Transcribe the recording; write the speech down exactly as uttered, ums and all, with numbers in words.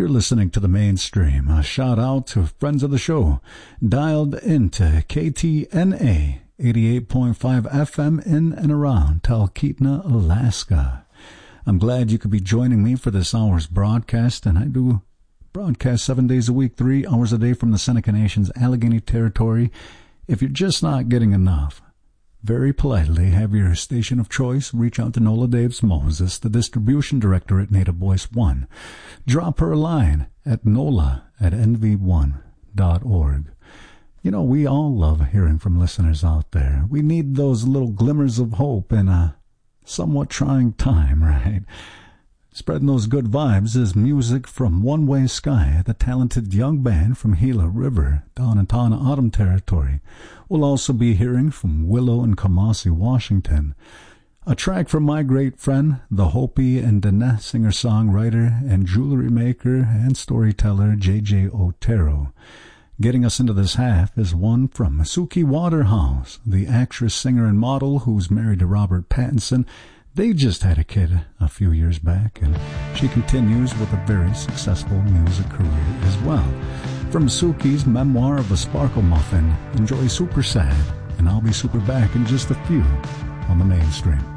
You're listening to the Mainstream. A shout out to friends of the show, dialed into K T N A eighty-eight point five F M in and around Talkeetna, Alaska. I'm glad you could be joining me for this hour's broadcast, and I do broadcast seven days a week, three hours a day from the Seneca Nation's Allegheny Territory. If you're just not getting enough, very politely have your station of choice reach out to Nola Daves Moses, the distribution director at Native Voice One. Drop her a line at nola at n v one dot org. You know, we all love hearing from listeners out there. We need those little glimmers of hope in a somewhat trying time, right? Spreading those good vibes is music from One Way Sky, the talented young band from Gila River, down in Tana Autumn Territory. We'll also be hearing from Willow and Kamasi, Washington. A track from my great friend, the Hopi and Dene singer-songwriter and jewelry maker and storyteller J J Otero. Getting us into this half is one from Suki Waterhouse, the actress, singer, and model who's married to Robert Pattinson. They just had a kid a few years back, and she continues with a very successful music career as well. From Suki's Memoir of a Sparkle Muffin, enjoy Super Sad, and I'll be super back in just a few on the Mainstream.